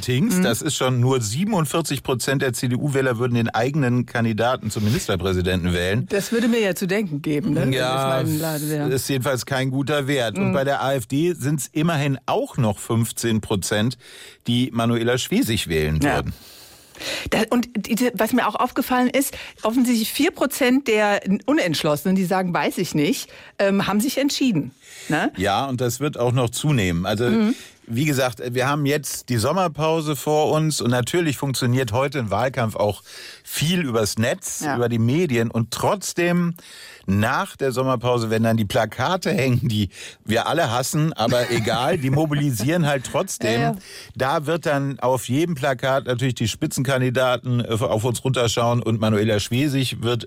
Allerdings, das ist schon nur 47% der CDU-Wähler würden den eigenen Kandidaten zum Ministerpräsidenten wählen. Das würde mir ja zu denken geben. Ne? Ja, ist jedenfalls kein guter Wert. Und bei der AfD sind es immerhin auch noch 15%, die Manuela Schwesig wählen würden. Was mir auch aufgefallen ist, offensichtlich 4% der Unentschlossenen, die sagen, weiß ich nicht, haben sich entschieden. Ne? Ja, und das wird auch noch zunehmen. Also wie gesagt, wir haben jetzt die Sommerpause vor uns und natürlich funktioniert heute ein Wahlkampf auch viel übers Netz, über die Medien und trotzdem nach der Sommerpause, wenn dann die Plakate hängen, die wir alle hassen, aber egal, die mobilisieren halt trotzdem. Ja. Da wird dann auf jedem Plakat natürlich die Spitzenkandidaten auf uns runterschauen und Manuela Schwesig wird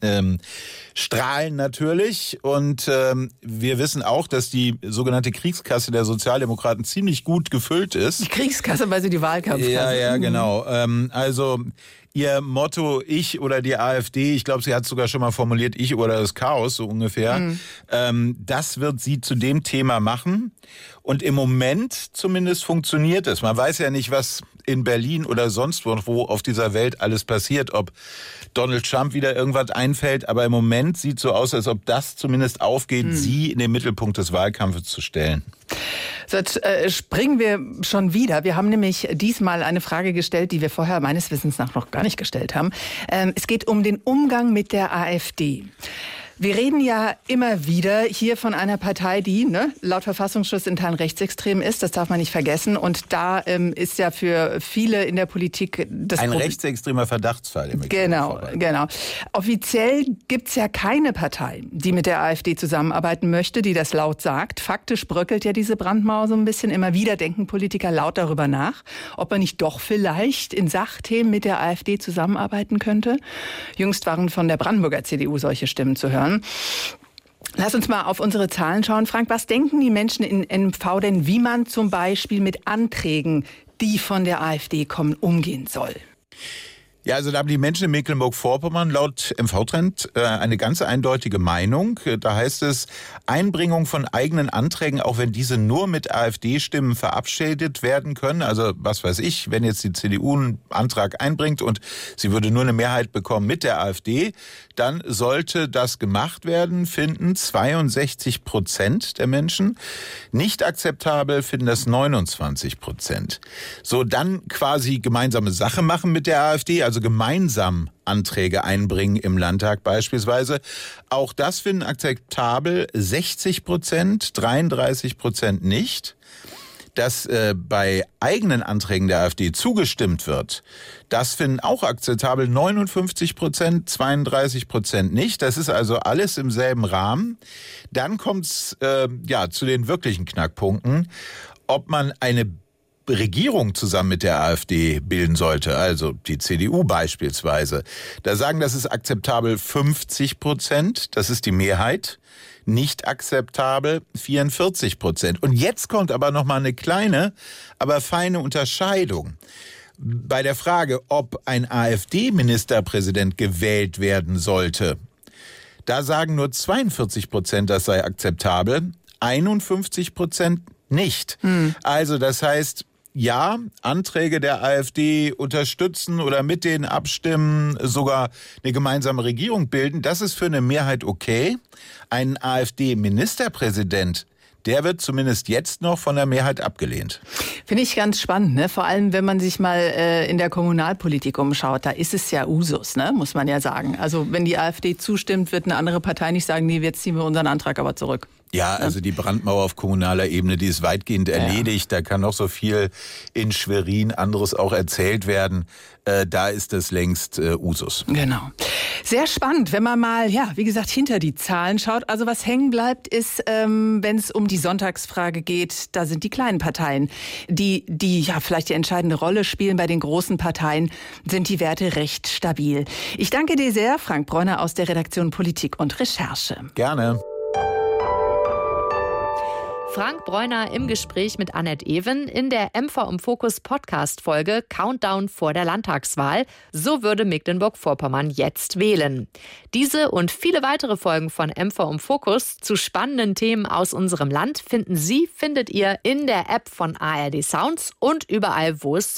strahlen natürlich. Und wir wissen auch, dass die sogenannte Kriegskasse der Sozialdemokraten ziemlich gut gefüllt ist. Die Kriegskasse, weil sie die Wahlkampfkasse. Ja, genau. Also ihr Motto, ich oder die AfD, ich glaube, sie hat es sogar schon mal formuliert, ich oder das Chaos, so ungefähr. Das wird sie zu dem Thema machen. Und im Moment zumindest funktioniert es. Man weiß ja nicht, was in Berlin oder sonst wo auf dieser Welt alles passiert, ob Donald Trump wieder irgendwas einfällt. Aber im Moment sieht es so aus, als ob das zumindest aufgeht, sie in den Mittelpunkt des Wahlkampfes zu stellen. So, jetzt springen wir schon wieder. Wir haben nämlich diesmal eine Frage gestellt, die wir vorher meines Wissens nach noch gar nicht gestellt haben. Es geht um den Umgang mit der AfD. Wir reden ja immer wieder hier von einer Partei, die laut Verfassungsschutz in Teilen rechtsextrem ist. Das darf man nicht vergessen. Und da ist ja für viele in der Politik das ein rechtsextremer Verdachtsfall. Im genau. Offiziell gibt's ja keine Partei, die mit der AfD zusammenarbeiten möchte, die das laut sagt. Faktisch bröckelt ja diese Brandmauer so ein bisschen. Immer wieder denken Politiker laut darüber nach, ob man nicht doch vielleicht in Sachthemen mit der AfD zusammenarbeiten könnte. Jüngst waren von der Brandenburger CDU solche Stimmen zu hören. Lass uns mal auf unsere Zahlen schauen. Frank, was denken die Menschen in MV denn, wie man zum Beispiel mit Anträgen, die von der AfD kommen, umgehen soll? Ja, also da haben die Menschen in Mecklenburg-Vorpommern laut MV-Trend eine ganz eindeutige Meinung. Da heißt es, Einbringung von eigenen Anträgen, auch wenn diese nur mit AfD-Stimmen verabschiedet werden können. Also was weiß ich, wenn jetzt die CDU einen Antrag einbringt und sie würde nur eine Mehrheit bekommen mit der AfD, dann sollte das gemacht werden, finden 62% der Menschen. Nicht akzeptabel finden das 29%. So, dann quasi gemeinsame Sache machen mit der AfD, also gemeinsam Anträge einbringen im Landtag beispielsweise. Auch das finden akzeptabel 60%, 33% nicht. Dass bei eigenen Anträgen der AfD zugestimmt wird, das finden auch akzeptabel 59%, 32% nicht. Das ist also alles im selben Rahmen. Dann kommt's zu den wirklichen Knackpunkten, ob man eine Regierung zusammen mit der AfD bilden sollte, also die CDU beispielsweise. Da sagen, das ist akzeptabel 50%, das ist die Mehrheit. Nicht akzeptabel 44%. Und jetzt kommt aber noch mal eine kleine, aber feine Unterscheidung. Bei der Frage, ob ein AfD-Ministerpräsident gewählt werden sollte, da sagen nur 42%, das sei akzeptabel, 51% nicht. Also das heißt, ja, Anträge der AfD unterstützen oder mit denen abstimmen, sogar eine gemeinsame Regierung bilden, das ist für eine Mehrheit okay. Ein AfD-Ministerpräsident, der wird zumindest jetzt noch von der Mehrheit abgelehnt. Finde ich ganz spannend, ne? Vor allem, wenn man sich mal in der Kommunalpolitik umschaut, da ist es ja Usus, ne? Muss man ja sagen. Also wenn die AfD zustimmt, wird eine andere Partei nicht sagen, nee, jetzt ziehen wir unseren Antrag aber zurück. Ja, also die Brandmauer auf kommunaler Ebene, die ist weitgehend erledigt. Da kann noch so viel in Schwerin anderes auch erzählt werden. Da ist das längst Usus. Genau. Sehr spannend, wenn man mal, wie gesagt, hinter die Zahlen schaut. Also was hängen bleibt, ist, wenn es um die Sonntagsfrage geht, da sind die kleinen Parteien, die vielleicht die entscheidende Rolle spielen. Bei den großen Parteien sind die Werte recht stabil. Ich danke dir sehr, Frank Bräuner aus der Redaktion Politik und Recherche. Gerne. Frank Bräuner im Gespräch mit Annette Ewen in der MV im Fokus Podcast-Folge Countdown vor der Landtagswahl. So würde Mecklenburg-Vorpommern jetzt wählen. Diese und viele weitere Folgen von MV im Fokus zu spannenden Themen aus unserem Land findet ihr in der App von ARD Sounds und überall, wo es